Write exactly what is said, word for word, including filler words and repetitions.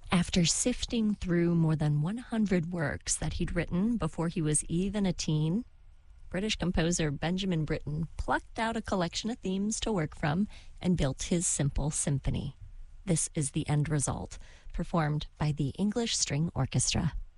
After sifting through more than one hundred works that he'd written before he was even a teen, British composer Benjamin Britten plucked out a collection of themes to work from and built his simple symphony. This is the end result, performed by the English String Orchestra.